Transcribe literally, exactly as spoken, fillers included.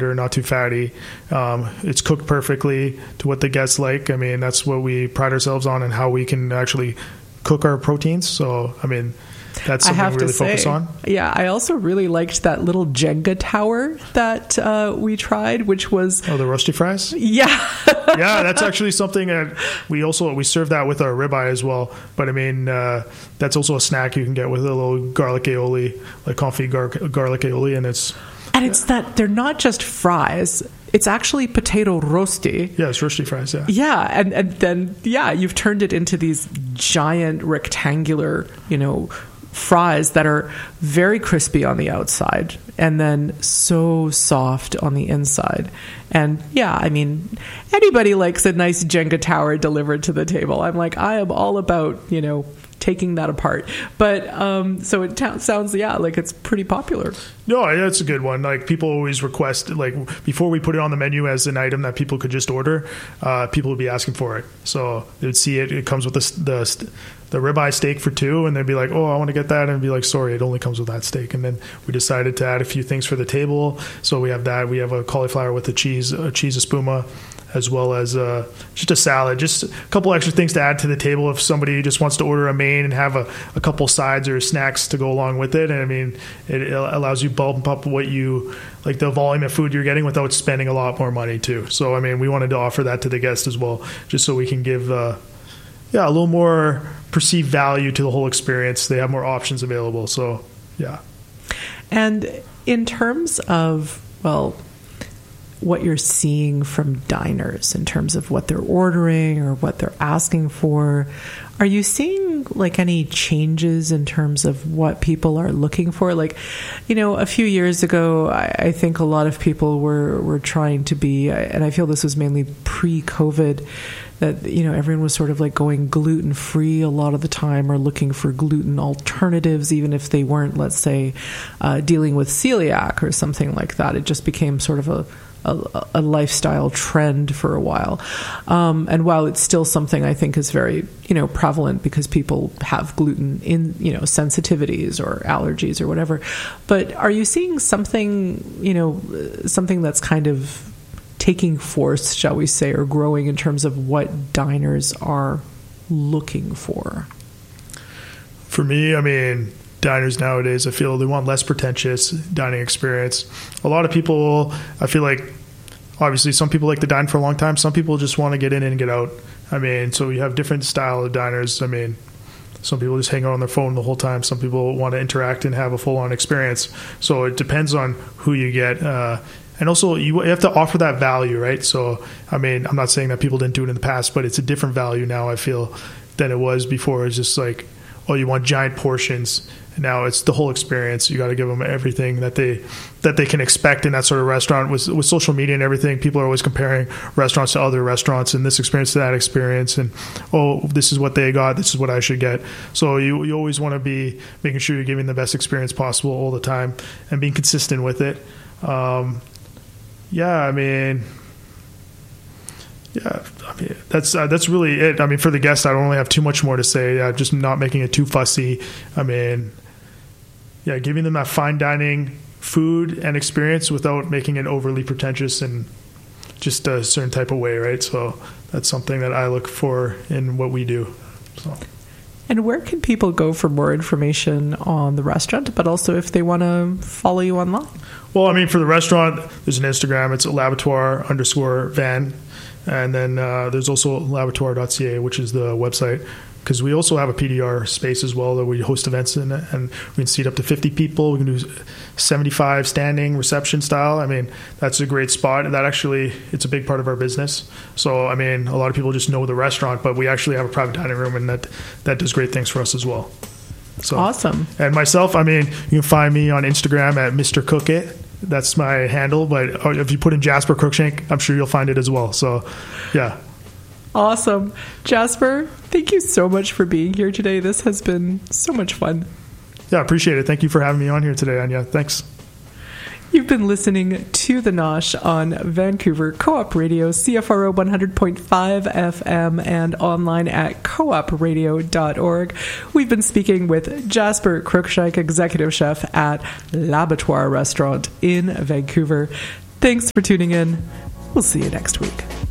tender, not too fatty. Um, it's cooked perfectly to what the guests like. I mean, that's what we pride ourselves on, and how we can actually cook our proteins. So, I mean, that's something we really say, focus on. Yeah, I also really liked that little Jenga tower that uh, we tried, which was... Oh, the roasty fries? Yeah. Yeah, that's actually something that we also... We serve that with our ribeye as well. But, I mean, uh, that's also a snack you can get with a little garlic aioli, like confit gar- garlic aioli, and it's... And it's yeah. that they're not just fries. It's actually potato roasty. Yeah, it's roasty fries, yeah. Yeah, and, and then, yeah, you've turned it into these giant rectangular, you know... fries that are very crispy on the outside and then so soft on the inside. And yeah, I mean, anybody likes a nice Jenga tower delivered to the table. I'm like, I am all about, you know, taking that apart. But um, so it t- sounds, yeah, like it's pretty popular. No, that's a good one. Like, people always request, like, before we put it on the menu as an item that people could just order, uh, people would be asking for it. So they would see it. It comes with the, the, the ribeye steak for two, and they'd be like, oh, I want to get that. And I'd be like, sorry, it only comes with that steak. And then we decided to add a few things for the table. So we have that. We have a cauliflower with a cheese, a cheese espuma, as well as uh, just a salad, just a couple extra things to add to the table if somebody just wants to order a main and have a, a couple sides or snacks to go along with it. And I mean, it, it allows you bump up what you, like the volume of food you're getting without spending a lot more money too. So, I mean, we wanted to offer that to the guests as well, just so we can give, uh, yeah, a little more perceived value to the whole experience. They have more options available. So, yeah. And in terms of, well, what you're seeing from diners in terms of what they're ordering or what they're asking for, are you seeing like any changes in terms of what people are looking for? Like, you know, a few years ago, I, I think a lot of people were, were trying to be, and I feel this was mainly pre-COVID, that, you know, everyone was sort of like going gluten-free a lot of the time, or looking for gluten alternatives, even if they weren't, let's say, uh, dealing with celiac or something like that. It just became sort of a A, a lifestyle trend for a while. Um, and while it's still something I think is very, you know, prevalent because people have gluten in, you know, sensitivities or allergies or whatever. But are you seeing something, you know, something that's kind of taking force, shall we say, or growing in terms of what diners are looking for? For me, I mean, diners nowadays, I feel they want less pretentious dining experience. A lot of people, I feel like, obviously some people like to dine for a long time. Some people just want to get in and get out. I mean, so you have different style of diners. I mean, some people just hang out on their phone the whole time. Some people want to interact and have a full-on experience. So it depends on who you get. Uh, and also, you have to offer that value, right? So, I mean, I'm not saying that people didn't do it in the past, but it's a different value now, I feel, than it was before. It's just like, oh, you want giant portions. Now it's the whole experience. You got to give them everything that they that they can expect in that sort of restaurant. With with social media and everything, people are always comparing restaurants to other restaurants and this experience to that experience. And, oh, this is what they got. This is what I should get. So you, you always want to be making sure you're giving the best experience possible all the time and being consistent with it. Um, yeah, I mean... Yeah, I mean, that's uh, that's really it. I mean, for the guests, I don't really have too much more to say. Uh, just not making it too fussy. I mean, yeah, giving them that fine dining food and experience without making it overly pretentious and just a certain type of way, right? So that's something that I look for in what we do. So. And where can people go for more information on the restaurant, but also if they want to follow you online? Well, I mean, for the restaurant, there's an Instagram. It's l'abattoir underscore van. And then uh, there's also l'abattoir dot c a, which is the website, because we also have a P D R space as well that we host events in, and we can seat up to fifty people. We can do seventy-five standing reception style. I mean, that's a great spot. That actually, it's a big part of our business. So, I mean, a lot of people just know the restaurant, but we actually have a private dining room, and that, that does great things for us as well. So, awesome. And myself, I mean, you can find me on Instagram at Mister Cook It. That's my handle, but if you put in Jasper Cruikshank, I'm sure you'll find it as well. So, yeah. Awesome. Jasper, thank you so much for being here today. This has been so much fun. Yeah, appreciate it. Thank you for having me on here today, Anya. Thanks. You've been listening to The Nosh on Vancouver Co-op Radio, C F R O one hundred point five F M, and online at co op radio dot org. We've been speaking with Jasper Cruikshank, Executive Chef at L'Abattoir Restaurant in Vancouver. Thanks for tuning in. We'll see you next week.